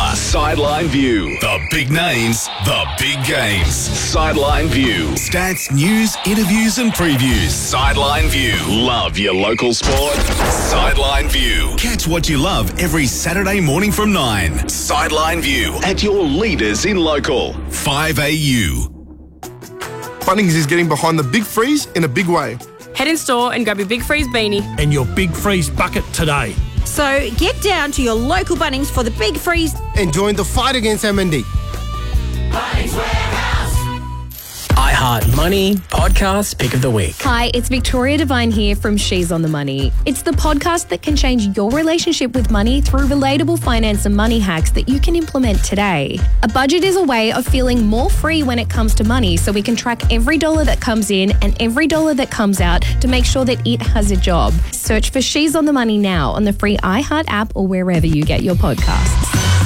Killer. Sideline View. The big names, the big games. Sideline View. Stats, news, interviews and previews. Sideline View. Love your local sport? Sideline View. Catch what you love every Saturday morning from 9. Sideline View at your leaders in local. 5AU. Bunnings is getting behind the Big Freeze in a big way. Head in store and grab your Big Freeze beanie. And your Big Freeze bucket today. So get down to your local Bunnings for the Big Freeze And join the fight against MND. Bunnings Warehouse. iHeart Money Podcast Pick of the Week. Hi, it's Victoria Devine here from She's on the Money. It's the podcast that can change your relationship with money through relatable finance and money hacks that you can implement today. A budget is a way of feeling more free when it comes to money, so we can track every dollar that comes in and every dollar that comes out to make sure that it has a job. Search for She's on the Money now on the free iHeart app or wherever you get your podcasts.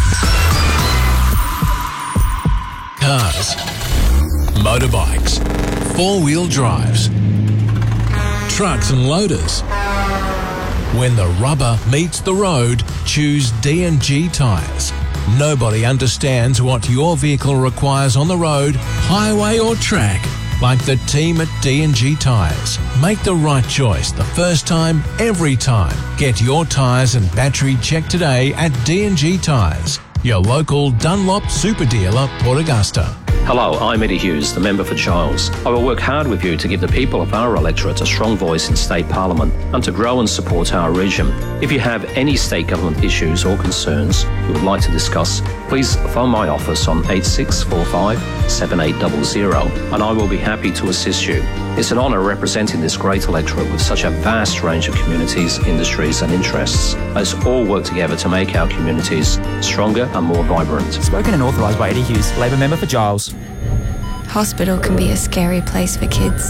Cars, motorbikes, four-wheel drives, trucks and loaders. When the rubber meets the road, choose D&G Tyres. Nobody understands what your vehicle requires on the road, highway or track like the team at D&G Tyres. Make the right choice the first time, every time. Get your tyres and battery checked today at D&G Tyres, your local Dunlop super dealer, Port Augusta. Hello, I'm Eddie Hughes, the member for Giles. I will work hard with you to give the people of our electorate a strong voice in state parliament and to grow and support our region. If you have any state government issues or concerns you would like to discuss, please phone my office on 8645 7800 and I will be happy to assist you. It's an honour representing this great electorate with such a vast range of communities, industries and interests. Let's all work together to make our communities stronger and more vibrant. Spoken and authorised by Eddie Hughes, Labor member for Giles. Hospital can be a scary place for kids.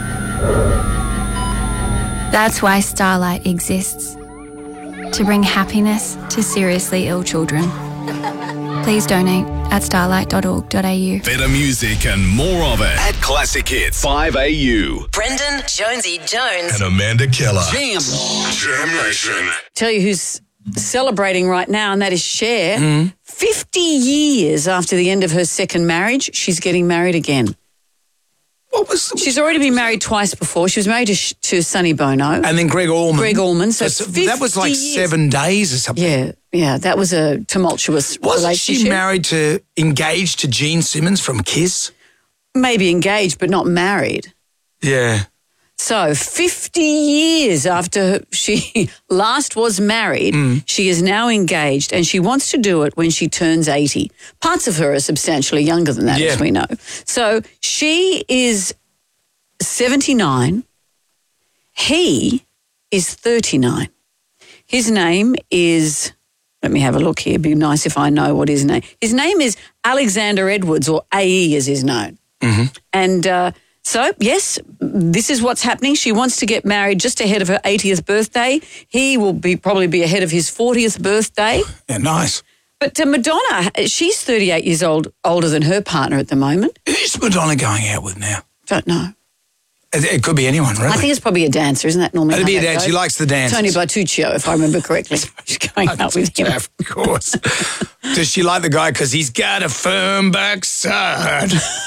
That's why Starlight exists. To bring happiness to seriously ill children. Please donate at starlight.org.au. Better music and more of it at Classic Hits 5AU. Brendan Jonesy Jones. And Amanda Keller. Jam. Jam Nation. Tell you who's celebrating right now, and that is Cher. 50 years after the end of her second marriage, she's getting married again. She's already been married twice before. She was married to Sonny Bono. And then Greg Allman. So that was like 7 days or something. Yeah, that was a tumultuous Wasn't relationship. she engaged to Gene Simmons from Kiss? Maybe engaged, but not married. Yeah. So 50 years after she last was married, she is now engaged and she wants to do it when she turns 80. Parts of her are substantially younger than that, as we know. So she is 79. He is 39. His name is, let me have a look here. It'd be nice if I know what his name. His name is Alexander Edwards, or AE as he's known. And so, yes, this is what's happening. She wants to get married just ahead of her 80th birthday. He will probably be ahead of his 40th birthday. Yeah, nice. But Madonna, she's 38 years older than her partner at the moment. Who's Madonna going out with now? Don't know. It could be anyone, really. I think it's probably a dancer, isn't that normally? It'd be a dance. She likes the dance. Tony Bertuccio, if I remember correctly. She's going out with him. Of course. Does she like the guy because he's got a firm backside?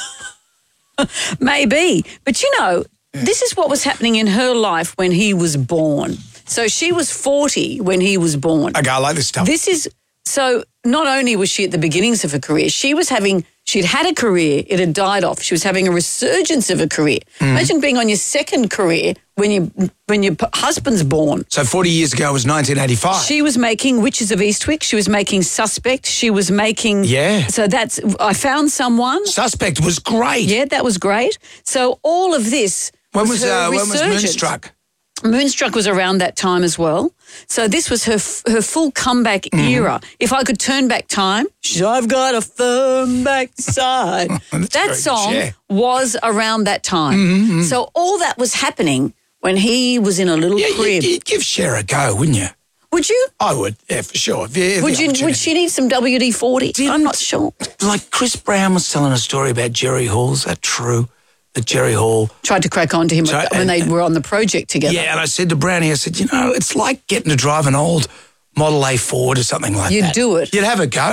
Maybe. But, this is what was happening in her life when he was born. So she was 40 when he was born. Okay, I like this stuff. So not only was she at the beginnings of her career, she'd had a career, it had died off. She was having a resurgence of a career. Imagine being on your second career when your husband's born. So 40 years ago was 1985. She was making Witches of Eastwick. She was making Suspect. She was making... Yeah. So I Found Someone. Suspect was great. Yeah, that was great. So all of this... When was Moonstruck? Moonstruck was around that time as well. So this was her full comeback era. If I could turn back time, I've got a firm backside. That song was around that time. So all that was happening when he was in a little crib. You'd give Cher a go, wouldn't you? Would you? I would, yeah, for sure. Would she need some WD-40? I'm not sure. Like Chris Brown was telling a story about Jerry Hall. Is that true? That Jerry Hall tried to crack on to him when they were on the project together. Yeah, and I said to Brownie, I said, it's like getting to drive an old Model A Ford or something like that. You'd do it. You'd have a go.